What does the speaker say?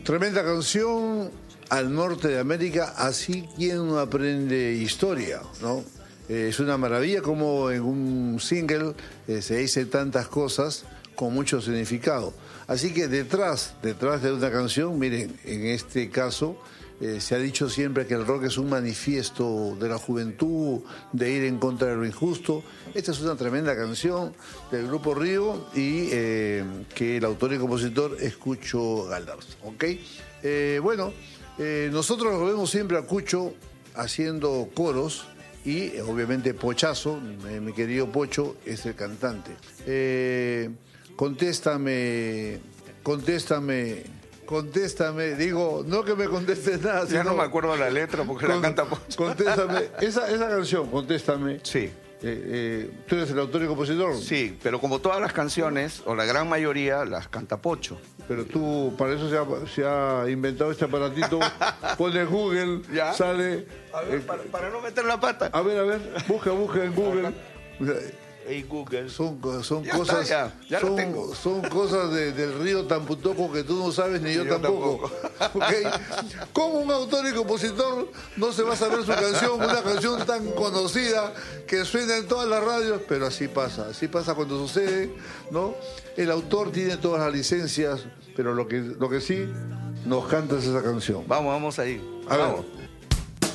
Tremenda canción, Al Norte de América, así quien no aprende historia, ¿no? Es una maravilla como en un single se dicen tantas cosas con mucho significado. Así que detrás de una canción, miren, en este caso se ha dicho siempre que el rock es un manifiesto de la juventud, de ir en contra de lo injusto. Esta es una tremenda canción del Grupo Río y que el autor y compositor es Cucho Galdós, ¿ok? Nosotros lo vemos siempre a Cucho haciendo coros y obviamente Pochazo, mi querido Pocho, es el cantante. Contéstame, digo, no que me contestes nada. Ya no me acuerdo la letra porque la canta Pocho. Contéstame, esa canción, Contéstame. Sí. ¿Tú eres el autor y compositor? Sí, pero como todas las canciones, o la gran mayoría, las canta Pocho. Pero tú, para eso se ha inventado este aparatito, pone Google, ¿Ya? sale... A ver, para no meter la pata. A ver, busca en Google. Hey Google. Son Ya cosas, está, ya lo tengo. son cosas del río Tamputoco que tú no sabes ni yo tampoco. ¿Okay? ¿Cómo un autor y compositor no se va a saber su canción, una canción tan conocida que suena en todas las radios? Pero así pasa cuando sucede, ¿no? El autor tiene todas las licencias, pero lo que sí nos canta es esa canción. Vamos ahí. A ver. Vamos.